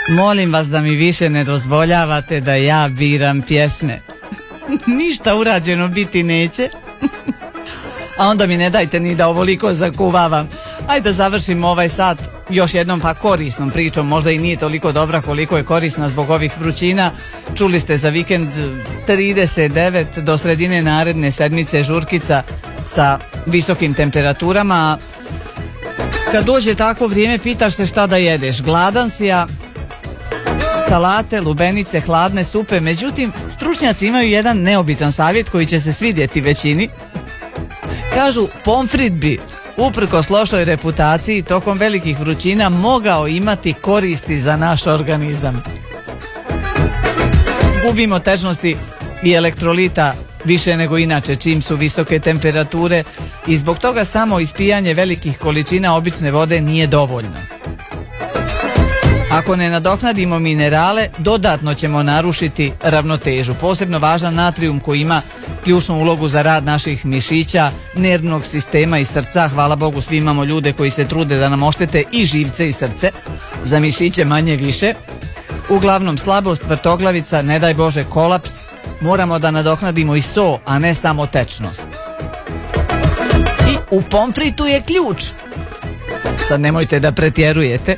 Molim vas da mi više ne dozvoljavate da ja biram pjesme. Ništa urađeno biti neće. A onda mi ne dajte ni da ovoliko zakuvavam. Ajde da završim ovaj sat još jednom pa korisnom pričom. Možda i nije toliko dobra koliko je korisna zbog ovih vrućina. Čuli ste za vikend 39 do sredine naredne sedmice žurkica sa visokim temperaturama. Kad dođe takvo vrijeme pitaš se šta da jedeš. Gladan si, a salate, lubenice, hladne supe. Međutim, stručnjaci imaju jedan neobičan savjet koji će se svidjeti većini. Kažu, pomfrit bi uprkos lošoj reputaciji tokom velikih vrućina mogao imati koristi za naš organizam. Gubimo tečnosti i elektrolita više nego inače čim su visoke temperature i zbog toga samo ispijanje velikih količina obične vode nije dovoljno. Ako ne nadoknadimo minerale, dodatno ćemo narušiti ravnotežu. Posebno važan natrijum koji ima ključnu ulogu za rad naših mišića, nervnog sistema i srca. Hvala Bogu, svi imamo ljude koji se trude da nam oštete i živce i srce. Za mišiće manje više. Uglavnom slabost, vrtoglavica, ne daj Bože kolaps. Moramo da nadoknadimo i so, a ne samo tečnost. I u pomfritu je ključ. Sad nemojte da pretjerujete.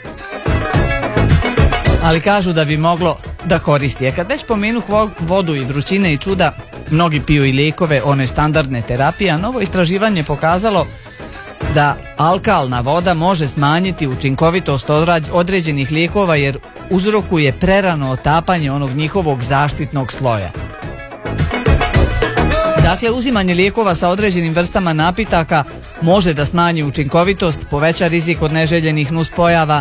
Ali kažu da bi moglo da koristi. Kad već pomenu vodu i vrućine i čuda, mnogi piju i lijekove, one standardne terapije, a novo istraživanje pokazalo da alkalna voda može smanjiti učinkovitost određenih lijekova jer uzrokuje prerano otapanje onog njihovog zaštitnog sloja. Dakle, uzimanje lijekova sa određenim vrstama napitaka može da smanji učinkovitost, poveća rizik od neželjenih nuspojava.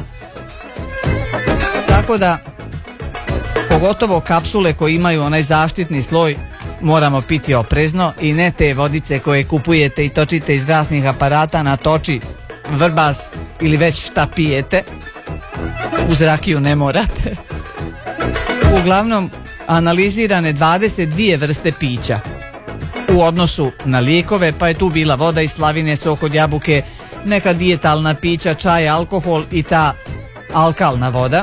Tako da, pogotovo kapsule koje imaju onaj zaštitni sloj, moramo piti oprezno i ne te vodice koje kupujete i točite iz rasnih aparata na toči, vrbas ili već šta pijete. Uz rakiju ne morate. Uglavnom, analizirane 22 vrste pića u odnosu na lijekove, pa je tu bila voda iz slavine, sok od jabuke, neka dijetalna pića, čaj, alkohol i ta alkalna voda.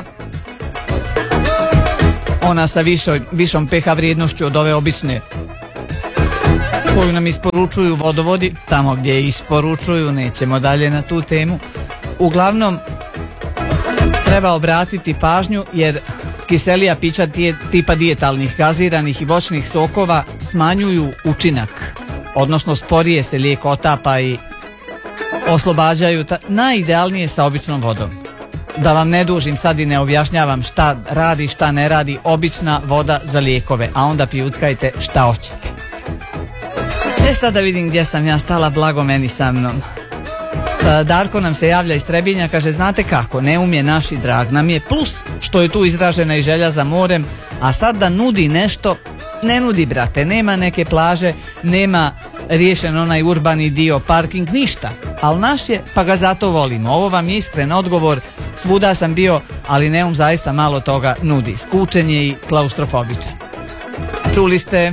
Ona sa višom pH vrijednošću od ove obične koju nam isporučuju vodovodi, tamo gdje je isporučuju, nećemo dalje na tu temu. Uglavnom, treba obratiti pažnju jer kiselija pića tipa dijetalnih, gaziranih i voćnih sokova smanjuju učinak, odnosno sporije se lijek otapa i oslobađaju, najidealnije sa običnom vodom. Da vam ne dužim sad i ne objašnjavam šta radi, šta ne radi obična voda za lijekove, a onda pijuckajte šta hoćete. Sad da vidim gdje sam ja stala, blago meni sa mnom. Darko nam se javlja iz Trebinja, kaže, znate kako, Neum je naš i drag nam je, plus što je tu izražena i želja za morem, a sad da nudi nešto, ne nudi, brate, nema neke plaže, nema riješen onaj urbani dio, parking, ništa, ali naš je, pa ga zato volimo. Ovo vam je iskren odgovor, svuda sam bio, ali Neum zaista malo toga nudi, skučen je i klaustrofobičan. Čuli ste?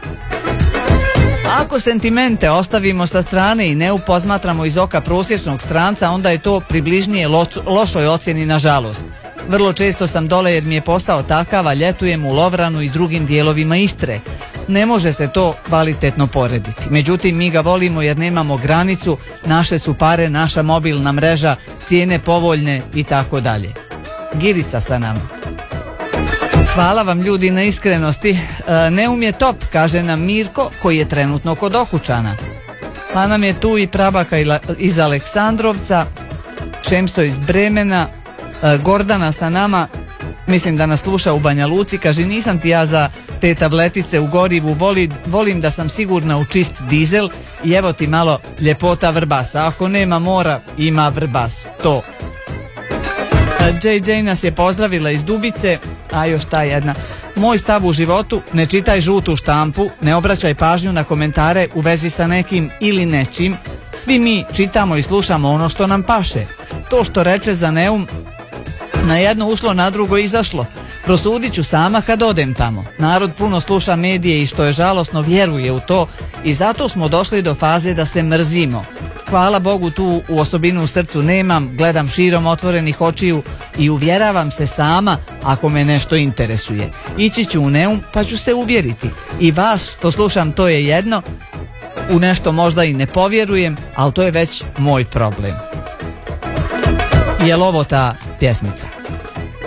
Ako sentimente ostavimo sa strane i Neum posmatramo iz oka prosječnog stranca, onda je to približnije lošoj ocjeni, nažalost. Vrlo često sam dole jer mi je posao takav, a ljetujem u Lovranu i drugim dijelovima Istre. Ne može se to kvalitetno porediti. Međutim, mi ga volimo jer nemamo granicu, naše su pare, naša mobilna mreža, cijene povoljne i tako dalje. Girica sa nama. Hvala vam ljudi na iskrenosti. Neum je top, kaže nam Mirko, koji je trenutno kod Okučana. Pa nam je tu i prabaka iz Aleksandrovca, Šemso iz Bremena, Gordana sa nama, mislim da nas sluša u Banja Luci, kaže, nisam ti ja za te tabletice u gorivu, volim da sam sigurna u čist dizel i evo ti malo ljepota vrbasa, ako nema mora, ima vrbas, to. JJ nas je pozdravila iz Dubice, a još ta jedna. Moj stav u životu, ne čitaj žutu štampu, ne obraćaj pažnju na komentare u vezi sa nekim ili nečim, svi mi čitamo i slušamo ono što nam paše. To što reče za Neum, na jedno ušlo, na drugo izašlo. Prosudit ću sama kad odem tamo. Narod puno sluša medije i što je žalosno vjeruje u to i zato smo došli do faze da se mrzimo. hvala Bogu tu u osobinu u srcu nemam, gledam širom otvorenih očiju i uvjeravam se sama ako me nešto interesuje. Ići ću u Neum pa ću se uvjeriti. I vas što slušam to je jedno, u nešto možda i ne povjerujem, ali to je već moj problem. Jel ovo ta pjesmica?